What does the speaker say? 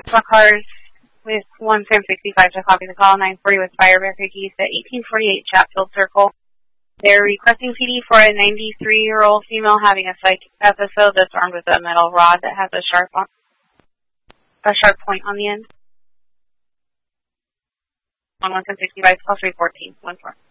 Maxwell card with 1:65 to copy the call. 940 with Firebear Cookies at 1848 Chatfield Circle. They're requesting PD for a 93-year-old female having a psychic episode that's armed with a metal rod that has a sharp point on the end. On 1:65, call 314. 1-4.